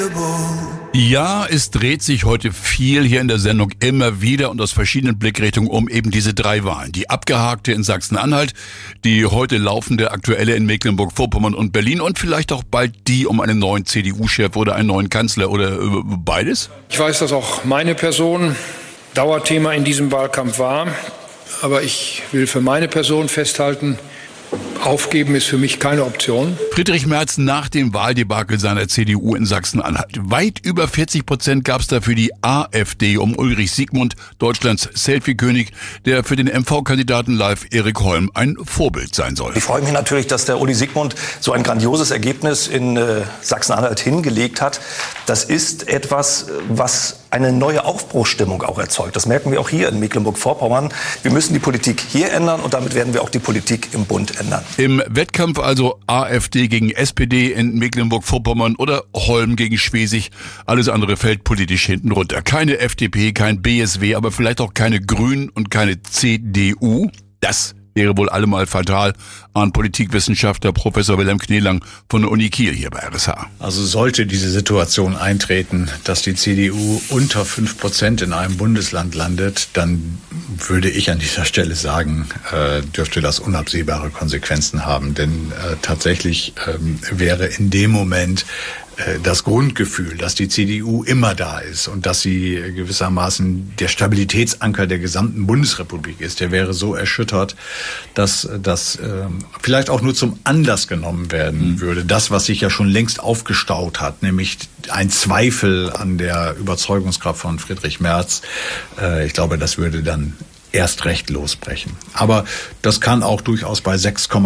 Ja, es dreht sich heute viel hier in der Sendung immer wieder und aus verschiedenen Blickrichtungen um eben diese 3 Wahlen. Die abgehakte in Sachsen-Anhalt, die heute laufende aktuelle in Mecklenburg-Vorpommern und Berlin und vielleicht auch bald die um einen neuen CDU-Chef oder einen neuen Kanzler oder beides? Ich weiß, dass auch meine Person Dauerthema in diesem Wahlkampf war, aber ich will für meine Person festhalten, aufgeben ist für mich keine Option. Friedrich Merz nach dem Wahldebakel seiner CDU in Sachsen-Anhalt. Weit über 40% gab es da für die AfD um Ulrich Siegmund, Deutschlands Selfie-König, der für den MV-Kandidaten Live Erik Holm ein Vorbild sein soll. Ich freue mich natürlich, dass der Uli Siegmund so ein grandioses Ergebnis in Sachsen-Anhalt hingelegt hat. Das ist etwas, was eine neue Aufbruchsstimmung auch erzeugt. Das merken wir auch hier in Mecklenburg-Vorpommern. Wir müssen die Politik hier ändern und damit werden wir auch die Politik im Bund ändern. Im Wettkampf also AfD gegen SPD in Mecklenburg-Vorpommern oder Holm gegen Schwesig. Alles andere fällt politisch hinten runter. Keine FDP, kein BSW, aber vielleicht auch keine Grünen und keine CDU. Das wäre wohl allemal fatal, an Politikwissenschaftler Professor Wilhelm Kneelang von der Uni Kiel hier bei RSH. Also sollte diese Situation eintreten, dass die CDU unter 5% in einem Bundesland landet, dann würde ich an dieser Stelle sagen, dürfte das unabsehbare Konsequenzen haben. Denn tatsächlich wäre in dem Moment das Grundgefühl, dass die CDU immer da ist und dass sie gewissermaßen der Stabilitätsanker der gesamten Bundesrepublik ist, der wäre so erschüttert, dass das vielleicht auch nur zum Anlass genommen werden würde. Das, was sich ja schon längst aufgestaut hat, nämlich ein Zweifel an der Überzeugungskraft von Friedrich Merz. Ich glaube, das würde dann erst recht losbrechen. Aber das kann auch durchaus bei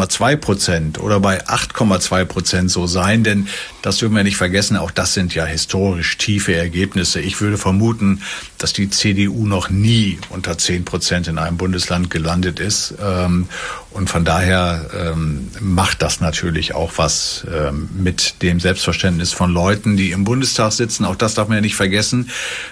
6,2% oder bei 8,2% so sein, denn das dürfen wir nicht vergessen, auch das sind ja historisch tiefe Ergebnisse. Ich würde vermuten, dass die CDU noch nie unter 10% in einem Bundesland gelandet ist. Und von daher macht das natürlich auch was mit dem Selbstverständnis von Leuten, die im Bundestag sitzen. Auch das darf man ja nicht vergessen.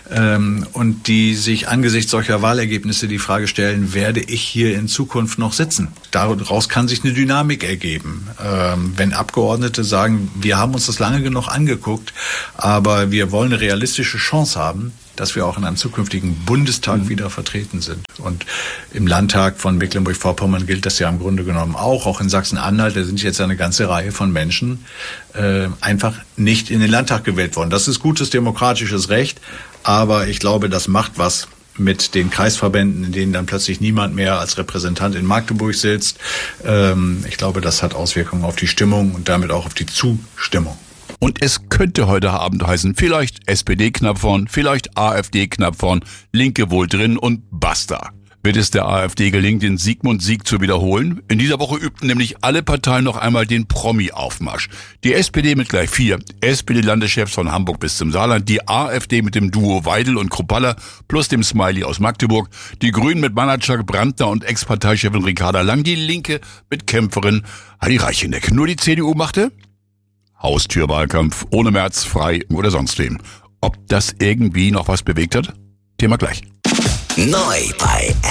Und die sich angesichts solcher Wahlergebnisse die Frage stellen, werde ich hier in Zukunft noch sitzen? Daraus kann sich eine Dynamik ergeben. Wenn Abgeordnete sagen, wir haben uns das lange genug angeguckt, aber wir wollen eine realistische Chance haben, dass wir auch in einem zukünftigen Bundestag wieder vertreten sind. Und im Landtag von Mecklenburg-Vorpommern gilt das ja im Grunde genommen auch in Sachsen-Anhalt, da sind jetzt eine ganze Reihe von Menschen einfach nicht in den Landtag gewählt worden. Das ist gutes demokratisches Recht, aber ich glaube, das macht was mit den Kreisverbänden, in denen dann plötzlich niemand mehr als Repräsentant in Magdeburg sitzt. Ich glaube, das hat Auswirkungen auf die Stimmung und damit auch auf die Zustimmung. Und es könnte heute Abend heißen, vielleicht SPD knapp vorn, vielleicht AfD knapp vorn, Linke wohl drin und basta. Wird es der AfD gelingen, den Siegmund-Sieg zu wiederholen? In dieser Woche übten nämlich alle Parteien noch einmal den Promi-Aufmarsch. Die SPD mit gleich 4 SPD-Landeschefs von Hamburg bis zum Saarland, die AfD mit dem Duo Weidel und Kruppalla plus dem Smiley aus Magdeburg, die Grünen mit Banatschak, Brandner und Ex-Parteichefin Ricarda Lang, die Linke mit Kämpferin Heidi Reicheneck. Nur die CDU machte Haustürwahlkampf, ohne Merz, frei oder sonst wem. Ob das irgendwie noch was bewegt hat? Thema gleich. Neu bei